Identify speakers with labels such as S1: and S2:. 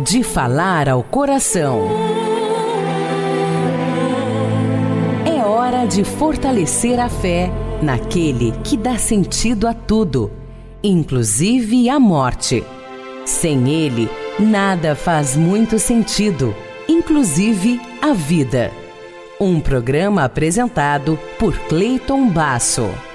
S1: De falar ao coração. É hora de fortalecer a fé naquele que dá sentido a tudo, inclusive a morte. Sem ele, nada faz muito sentido, inclusive a vida. Um programa apresentado por Cleiton Basso.